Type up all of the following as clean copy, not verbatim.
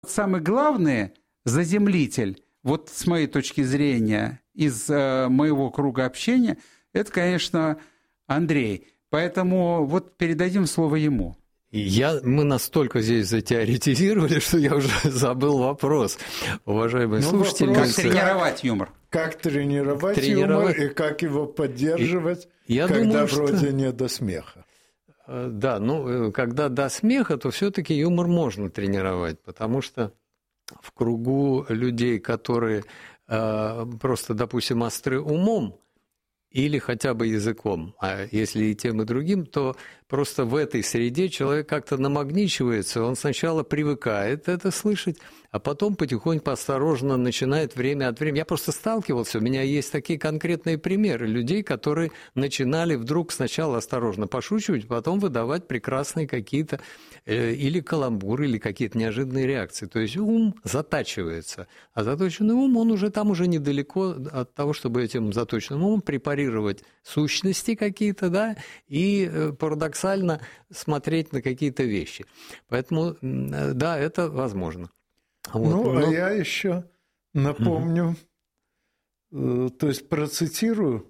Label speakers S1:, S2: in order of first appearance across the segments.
S1: Самый главный заземлитель, вот с моей точки зрения, из моего круга общения, это, конечно, Андрей. Поэтому вот передадим слово ему.
S2: Мы настолько здесь затеоретизировали, что я уже забыл вопрос. Уважаемые слушатели,
S1: как тренировать юмор?
S3: Как тренировать юмор и как его поддерживать, когда вроде не до смеха?
S2: Да, когда до смеха, то все-таки юмор можно тренировать, потому что в кругу людей, которые просто, допустим, остры умом или хотя бы языком, а если и тем, и другим, то просто в этой среде человек как-то намагничивается, он сначала привыкает это слышать, а потом потихоньку осторожно начинает время от времени. Я просто сталкивался, у меня есть такие конкретные примеры людей, которые начинали вдруг сначала осторожно пошучивать, потом выдавать прекрасные какие-то или каламбуры, или какие-то неожиданные реакции. То есть ум затачивается, а заточенный ум, он уже там уже недалеко от того, чтобы этим заточенным умом препарировать сущности какие-то, да, и парадоксально смотреть на какие-то вещи. Поэтому, да, это возможно.
S3: Вот. А я еще напомню, то есть процитирую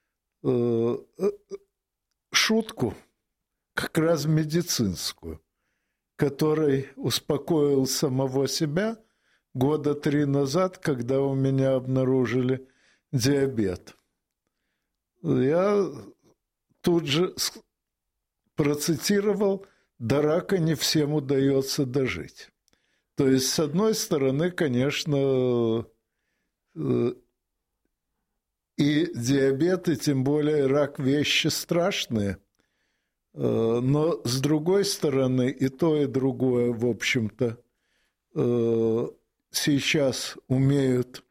S3: шутку, как раз медицинскую, которой успокоил самого себя 3 года назад, когда у меня обнаружили диабет. Я тут же процитировал: «До рака не всем удается дожить». То есть, с одной стороны, конечно, и диабет, и тем более рак – вещи страшные, но с другой стороны, и то, и другое, в общем-то, сейчас умеют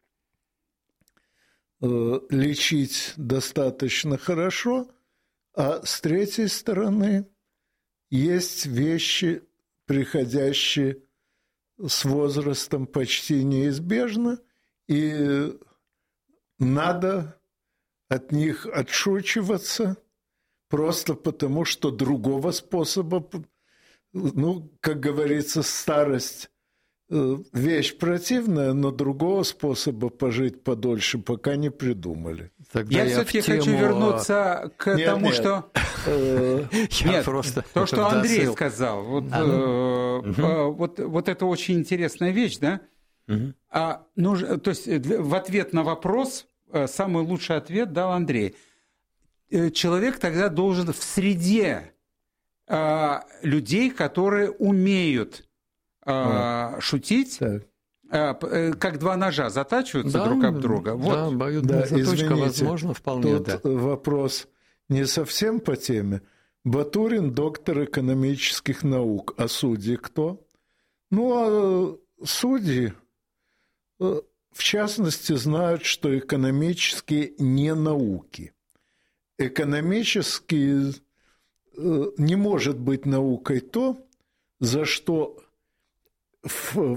S3: лечить достаточно хорошо, а с третьей стороны, есть вещи, приходящие с возрастом почти неизбежно, и надо от них отшучиваться просто потому, что другого способа, как говорится, старость вещь противная, но другого способа пожить подольше пока не придумали.
S1: Я все-таки хочу вернуться к тому, что... Нет, то, что Андрей сказал. Вот это очень интересная вещь, да? То есть в ответ на вопрос самый лучший ответ дал Андрей. Человек тогда должен в среде людей, которые умеют шутить, как два ножа затачиваются друг об друга.
S2: Да, обоюдная заточка, возможно, вполне.
S3: Тут вопрос не совсем по теме. Батурин – доктор экономических наук. А судьи кто? А судьи, в частности, знают, что экономические не науки. Экономические не может быть наукой то, за что в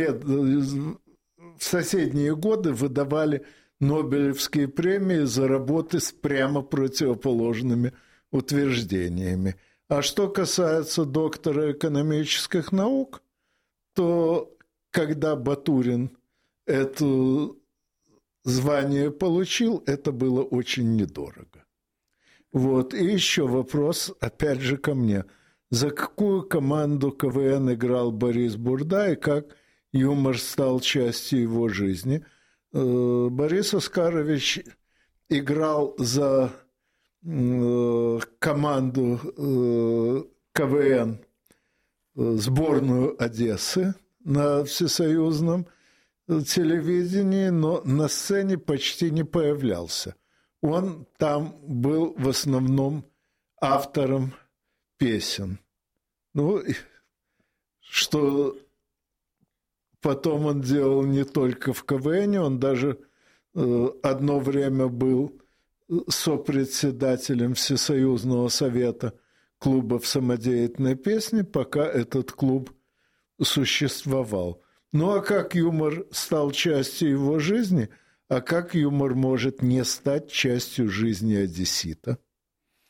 S3: соседние годы выдавали Нобелевские премии за работы с прямо противоположными утверждениями. А что касается доктора экономических наук, то когда Батурин это звание получил, это было очень недорого. Вот. И еще вопрос, опять же, ко мне. За какую команду КВН играл Борис Бурда и как юмор стал частью его жизни? Борис Оскарович играл за команду КВН, сборную Одессы на всесоюзном телевидении, но на сцене почти не появлялся. Он там был в основном автором песен. Что потом он делал не только в КВН, он даже одно время был сопредседателем Всесоюзного совета клубов самодеятельной песни, пока этот клуб существовал. А как юмор стал частью его жизни, а как юмор может не стать частью жизни одессита?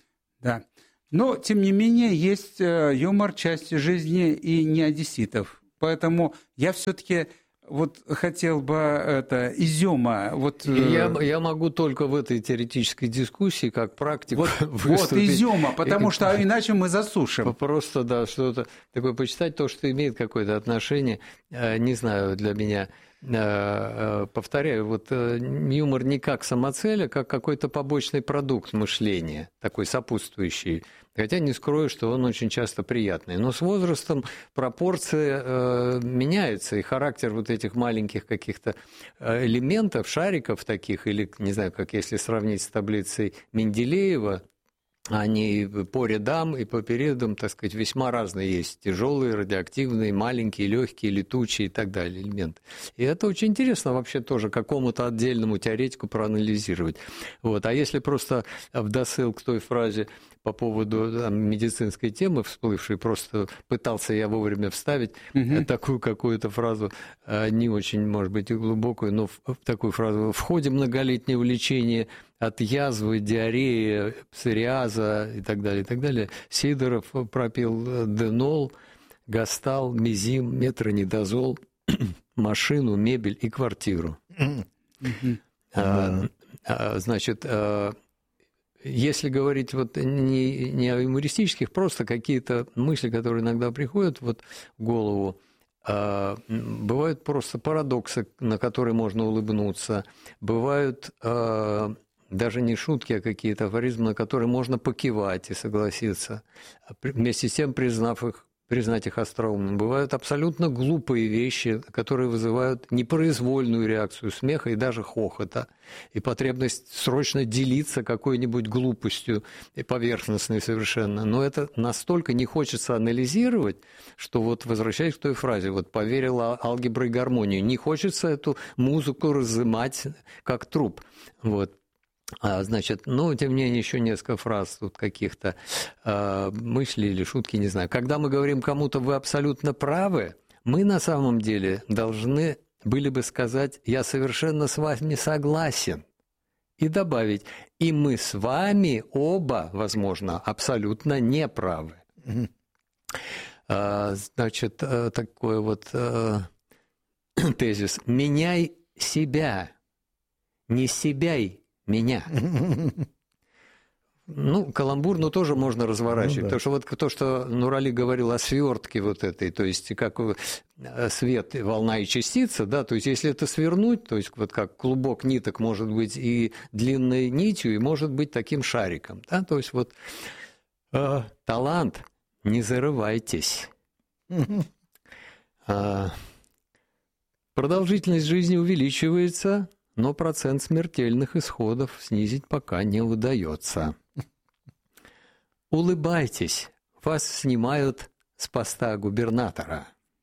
S1: Да. Но, тем не менее, есть юмор части жизни и не одесситов. Поэтому я все-таки вот хотел бы изюма.
S2: Я могу только в этой теоретической дискуссии, как практик,
S1: выступить. Вот изюма, потому что иначе мы засушим.
S2: Просто, да, что-то такое почитать, то, что имеет какое-то отношение, не знаю, для меня. Повторяю, вот юмор не как самоцель, а как какой-то побочный продукт мышления, такой сопутствующий. Хотя не скрою, что он очень часто приятный. Но с возрастом пропорции меняются, и характер вот этих маленьких каких-то элементов, шариков таких, или, не знаю, как если сравнить с таблицей Менделеева, они по рядам и по периодам, так сказать, весьма разные есть. Тяжелые, радиоактивные, маленькие, легкие, летучие и так далее элементы. И это очень интересно вообще тоже какому-то отдельному теоретику проанализировать. Вот. А если просто в досыл к той фразе по поводу медицинской темы всплывшей, просто пытался я вовремя вставить такую какую-то фразу, не очень, может быть, и глубокую, но в такую фразу. В ходе многолетнего лечения от язвы, диареи, псориаза и так далее, Сидоров пропил денол, гастал, мезим, метронидозол, машину, мебель и квартиру. Значит, если говорить вот не о юмористических, просто какие-то мысли, которые иногда приходят вот в голову, бывают просто парадоксы, на которые можно улыбнуться, бывают даже не шутки, а какие-то афоризмы, на которые можно покивать и согласиться, вместе с тем признать их остроумным. Бывают абсолютно глупые вещи, которые вызывают непроизвольную реакцию смеха и даже хохота, и потребность срочно делиться какой-нибудь глупостью, и поверхностной совершенно. Но это настолько не хочется анализировать, что вот, возвращаясь к той фразе, вот поверила алгебра и гармонию, не хочется эту музыку разымать как труп. Вот. Значит, ну, тем не менее, еще несколько фраз тут каких-то мыслей или шутки, не знаю. Когда мы говорим кому-то «вы абсолютно правы», мы на самом деле должны были бы сказать «я совершенно с вами согласен» и добавить «и мы с вами оба, возможно, абсолютно не правы». Значит, такой вот тезис «меняй себя, не себяй меня». Ну, каламбур, но тоже можно разворачивать. Потому что вот то, что Нурали говорил о свертке вот этой, то есть как свет, волна и частица, да, то есть если это свернуть, то есть вот как клубок ниток может быть и длинной нитью, и может быть таким шариком, да, то есть вот талант, не зарывайтесь. Продолжительность жизни увеличивается, но процент смертельных исходов снизить пока не удается. Улыбайтесь, вас снимают с поста губернатора.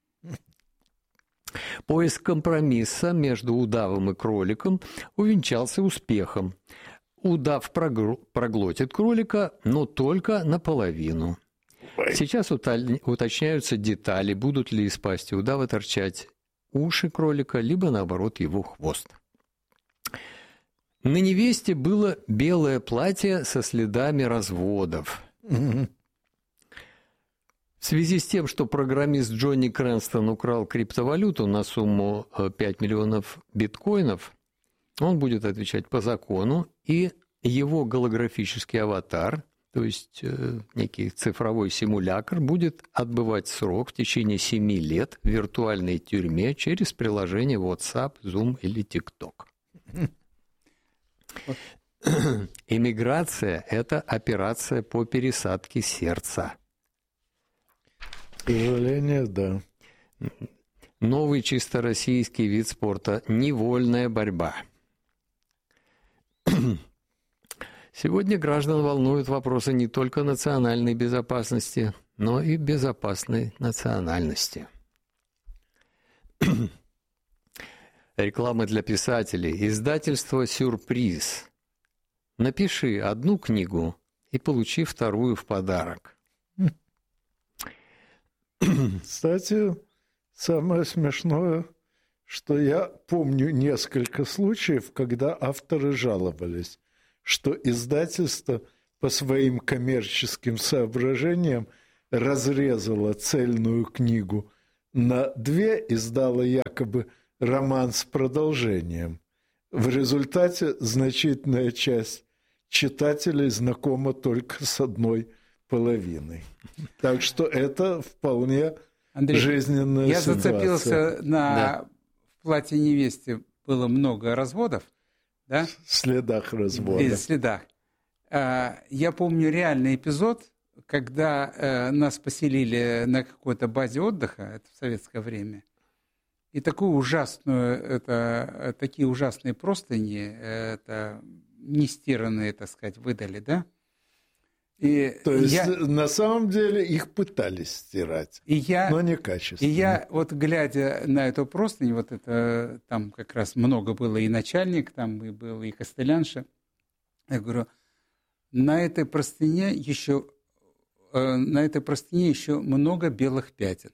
S2: Поиск компромисса между удавом и кроликом увенчался успехом. Удав проглотит кролика, но только наполовину. Сейчас уточняются детали, будут ли из пасти удава торчать уши кролика, либо, наоборот, его хвост. На невесте было белое платье со следами разводов. В связи с тем, что программист Джонни Крэнстон украл криптовалюту на сумму 5 миллионов биткоинов, он будет отвечать по закону, и его голографический аватар, то есть некий цифровой симулятор, будет отбывать срок в течение 7 лет в виртуальной тюрьме через приложение WhatsApp, Zoom или TikTok. Эмиграция – это операция по пересадке сердца.
S3: К сожалению, да.
S2: Новый чисто российский вид спорта – невольная борьба. Сегодня граждан волнуют вопросы не только национальной безопасности, но и безопасной национальности. Реклама для писателей. Издательство «Сюрприз». Напиши одну книгу и получи вторую в подарок.
S3: Кстати, самое смешное, что я помню несколько случаев, когда авторы жаловались, что издательство по своим коммерческим соображениям разрезало цельную книгу на 2 издала якобы роман с продолжением. В результате значительная часть читателей знакома только с 1/2. Так что это вполне
S1: Андрей,
S3: жизненная
S1: я
S3: ситуация.
S1: Зацепился на «В платье невесты» было много разводов. Да?
S3: В следах развода.
S1: В следах. Я помню реальный эпизод, когда нас поселили на какой-то базе отдыха, это в советское время, и такие ужасные простыни, это нестиранные, так сказать, выдали, да?
S3: То есть, на самом деле, их пытались стирать, но некачественно.
S1: И я, вот глядя на эту простынь, вот это, там как раз много было и начальник, там и был и костылянша, я говорю, на этой простыне еще много белых пятен.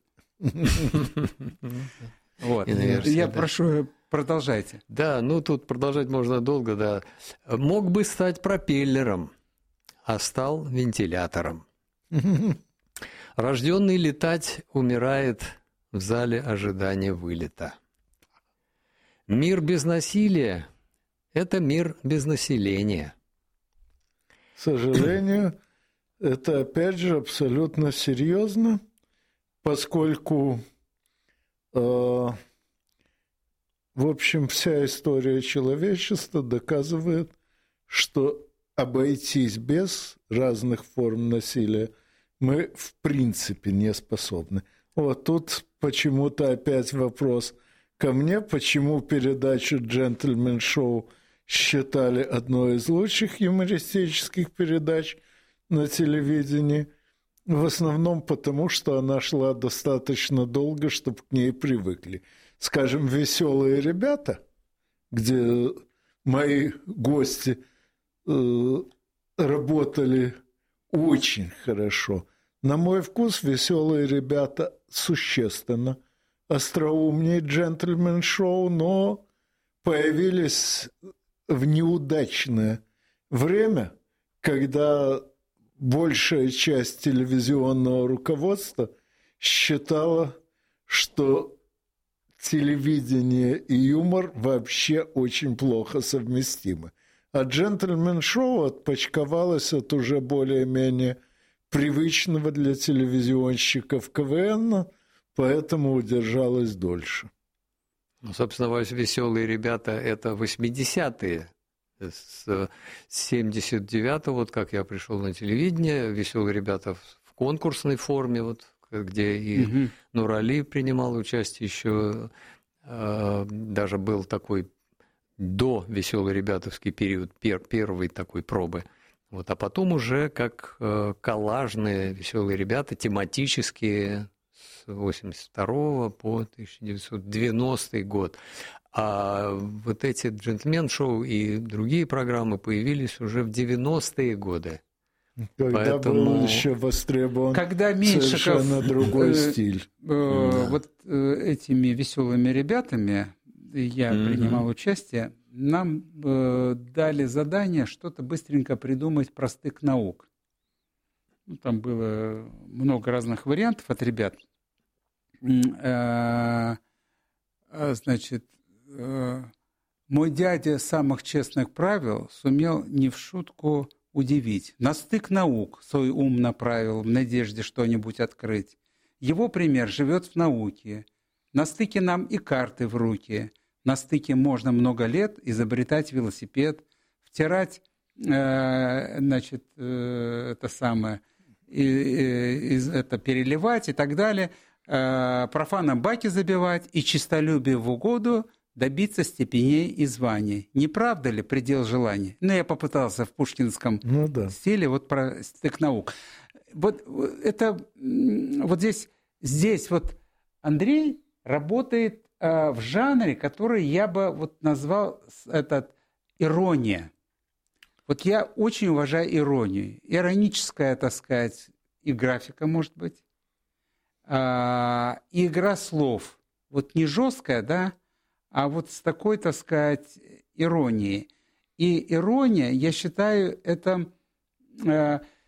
S1: Вот. Я прошу, продолжайте.
S2: Да, ну тут продолжать можно долго, да. Мог бы стать пропеллером, а стал вентилятором. Рожденный летать умирает в зале ожидания вылета. Мир без насилия – это мир без населения.
S3: К сожалению, это опять же абсолютно серьезно, поскольку, в общем, вся история человечества доказывает, что обойтись без разных форм насилия мы в принципе не способны. Вот тут почему-то опять вопрос ко мне, почему передачу «Джентльмен-шоу» считали одной из лучших юмористических передач на телевидении. В основном потому, что она шла достаточно долго, чтобы к ней привыкли. Скажем, «Веселые ребята», где мои гости работали очень хорошо. На мой вкус «Веселые ребята» существенно остроумнее «Джентльмен-шоу», но появились в неудачное время, когда большая часть телевизионного руководства считала, что телевидение и юмор вообще очень плохо совместимы. А «Джентльмен-шоу» отпочковалось от уже более-менее привычного для телевизионщиков КВН, поэтому удержалось дольше.
S2: Ну, собственно, «Веселые ребята» – это 80-е. С 79-го, вот как я пришел на телевидение, «Веселые ребята» в конкурсной форме, вот, где и Нурали принимал участие еще, даже был такой до «Веселый ребятовский» период, первой такой пробы. Вот, а потом уже как коллажные «Веселые ребята», тематические, с 82 по 1990 год. А вот эти «Джентльмен-шоу» и другие программы появились уже в 90-е годы.
S3: Когда был еще востребован совершенно другой стиль.
S1: Вот этими «Веселыми ребятами» я принимал участие, нам дали задание что-то быстренько придумать про стык наук. Ну, там было много разных вариантов от ребят. Значит, мой дядя самых честных правил сумел не в шутку удивить. На стык наук свой ум направил в надежде что-нибудь открыть. Его пример живет в науке. На стыке нам и карты в руки. На стыке можно много лет изобретать велосипед, втирать, значит, это самое, это переливать и так далее, профанам баки забивать и честолюбие в угоду добиться степеней и званий. Не правда ли предел желаний? Ну, я попытался в пушкинском стиле вот про стык наук. Вот это вот здесь вот Андрей работает в жанре, который я бы вот назвал ирония. Вот я очень уважаю иронию. Ироническая, так сказать, и графика, может быть, и игра слов. Вот не жесткая, да, а вот с такой, так сказать, иронией. И ирония, я считаю, это...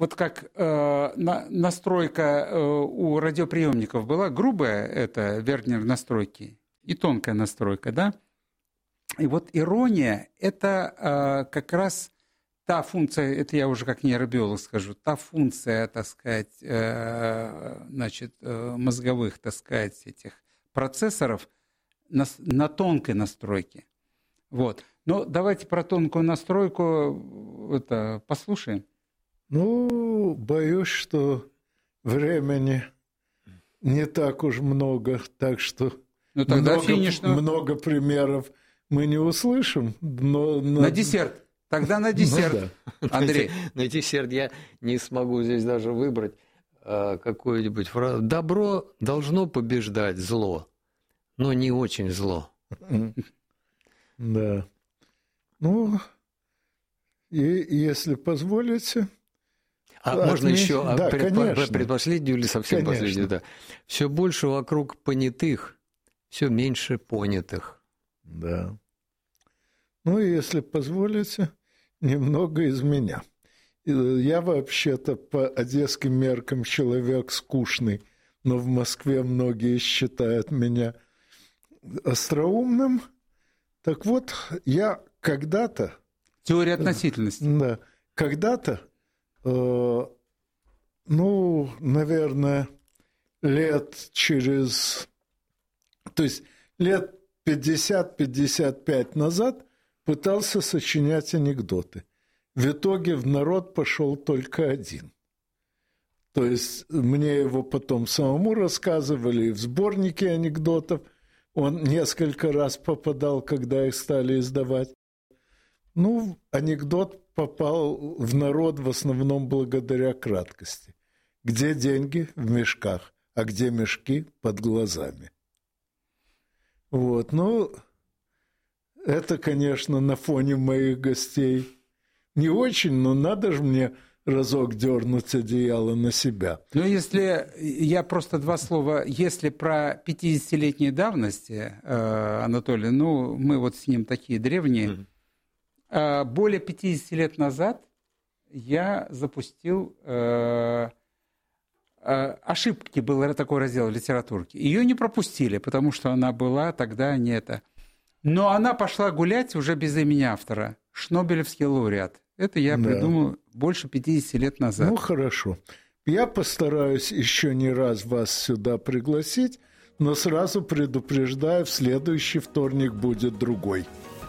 S1: вот как настройка у радиоприемников была грубая, это Вернер настройки, и тонкая настройка, да? И вот ирония – это как раз та функция, это я уже как нейробиолог скажу, та функция, так сказать, значит, мозговых, так сказать, этих процессоров на тонкой настройке. Вот. Но давайте про тонкую настройку это послушаем.
S3: Ну, боюсь, что времени не так уж много, так что много примеров мы не услышим. Но
S1: на десерт. Тогда на десерт,
S2: ну, да. Андрей. На десерт я не смогу здесь даже выбрать какую-нибудь фразу. Добро должно побеждать зло, но не очень зло.
S3: Да. Ну, и если позволите...
S2: можно еще предпоследнюю или совсем последнюю? Да. Все больше вокруг понятых, все меньше понятых.
S3: Да. Ну, если позволите, немного из меня. Я вообще-то по одесским меркам человек скучный, но в Москве многие считают меня остроумным. Так вот, я когда-то...
S1: Теория относительности.
S3: Да. Когда-то, наверное, лет 50-55 назад пытался сочинять анекдоты. В итоге в народ пошел только один. То есть мне его потом самому рассказывали в сборнике анекдотов. Он несколько раз попадал, когда их стали издавать. Ну, анекдот попал в народ в основном благодаря краткости. Где деньги? В мешках. А где мешки? Под глазами. Вот, это, конечно, на фоне моих гостей не очень, но надо же мне разок дернуть одеяло на себя.
S1: Ну, если я просто два слова, если про 50-летней давности, Анатолий, мы вот с ним такие древние, более 50 лет назад я запустил ошибки, был такой раздел литературки. Ее не пропустили, потому что она была тогда не это. Но она пошла гулять уже без имени автора. Шнобелевский лауреат. Это я придумал больше 50 лет назад.
S3: Ну, хорошо. Я постараюсь еще не раз вас сюда пригласить, но сразу предупреждаю, в следующий вторник будет другой.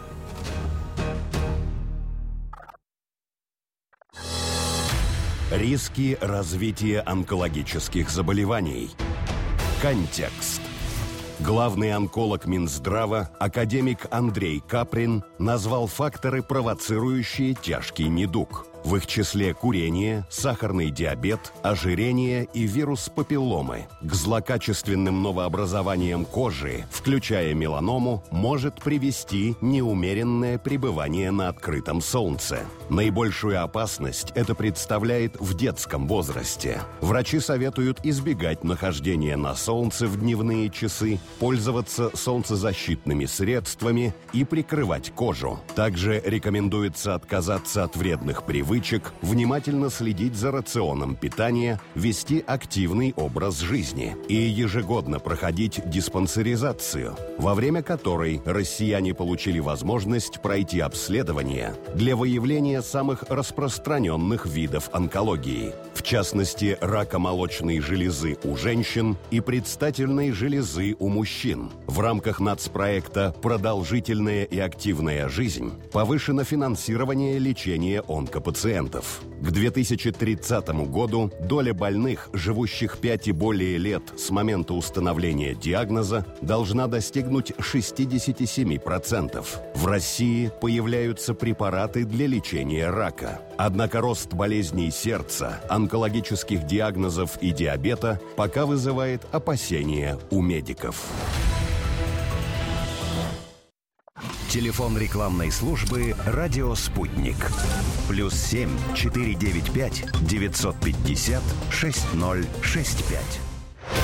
S4: Риски развития онкологических заболеваний. Контекст. Главный онколог Минздрава, академик Андрей Каприн, назвал факторы, провоцирующие тяжкий недуг. В их числе курение, сахарный диабет, ожирение и вирус папилломы. К злокачественным новообразованиям кожи, включая меланому, может привести неумеренное пребывание на открытом солнце. Наибольшую опасность это представляет в детском возрасте. Врачи советуют избегать нахождения на солнце в дневные часы, пользоваться солнцезащитными средствами и прикрывать кожу. Также рекомендуется отказаться от вредных привычек, внимательно следить за рационом питания, вести активный образ жизни и ежегодно проходить диспансеризацию, во время которой россияне получили возможность пройти обследование для выявления самых распространенных видов онкологии, в частности, рака молочной железы у женщин и предстательной железы у мужчин. В рамках нацпроекта «Продолжительная и активная жизнь» повышено финансирование лечения онкопациентов. К 2030 году доля больных, живущих 5 и более лет с момента установления диагноза, должна достигнуть 67%. В России появляются препараты для лечения рака. Однако рост болезней сердца, онкологических диагнозов и диабета пока вызывает опасения у медиков.
S5: Телефон рекламной службы «Радио Спутник». +7 495 950 6065.